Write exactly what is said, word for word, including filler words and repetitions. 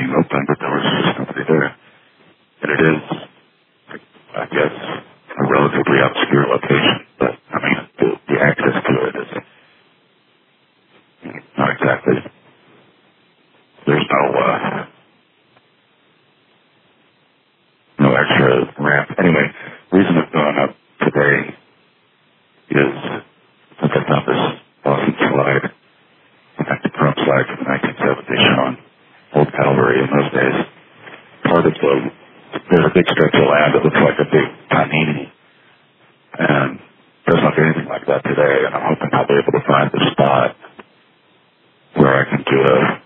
being open, but there was just nobody there. And it is, I guess, a relatively obscure location, but, I mean, the, the access to it is not exactly, there's no, uh, no extra ramp. Anyway, reason of going up today is, since I found this awesome slide, the Trump slide from the nineteen seventies showing Old Calvary in those days. Part of the, there's a big stretch of land that looks like a big panini, and doesn't look anything like that today, and I'm hoping I'll be able to find the spot where I can do a